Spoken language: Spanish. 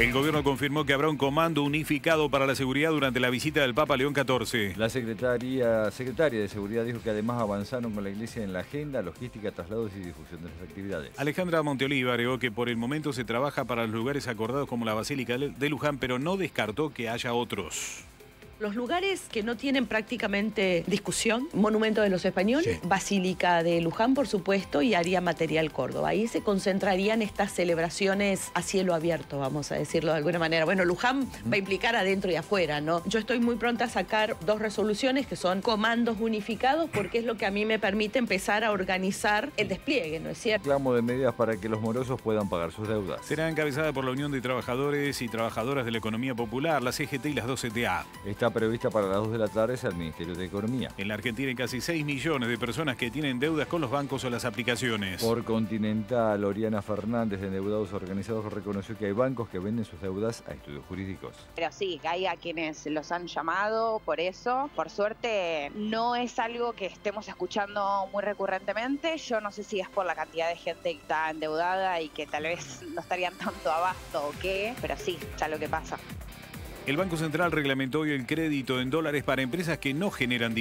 El gobierno confirmó que habrá un comando unificado para la seguridad durante la visita del Papa León XIV. La secretaria de Seguridad dijo que además avanzaron con la Iglesia en la agenda, logística, traslados y difusión de las actividades. Alejandra Monteoliva agregó que por el momento se trabaja para los lugares acordados como la Basílica de Luján, pero no descartó que haya otros. Los lugares que no tienen prácticamente discusión, Monumento de los Españoles, sí. Basílica de Luján, por supuesto, y Área Material Córdoba. Ahí se concentrarían estas celebraciones a cielo abierto, vamos a decirlo de alguna manera. Bueno, Luján va a implicar adentro y afuera, ¿no? Yo estoy muy pronta a sacar 2 resoluciones que son comandos unificados, porque es lo que a mí me permite empezar a organizar el despliegue, ¿no es cierto? Reclamo de medidas para que los morosos puedan pagar sus deudas. Será encabezada por la Unión de Trabajadores y Trabajadoras de la Economía Popular, la CGT y las 2 CTA. Está prevista para las 2 de la tarde al Ministerio de Economía. En la Argentina hay casi 6 millones de personas que tienen deudas con los bancos o las aplicaciones. Por Continental, Oriana Fernández de Endeudados Organizados reconoció que hay bancos que venden sus deudas a estudios jurídicos. Pero sí, hay a quienes los han llamado por eso. Por suerte no es algo que estemos escuchando muy recurrentemente. Yo no sé si es por la cantidad de gente que está endeudada y que tal vez no estarían tanto abasto o qué, pero sí, ya lo que pasa. El Banco Central reglamentó hoy el crédito en dólares para empresas que no generan dividendos.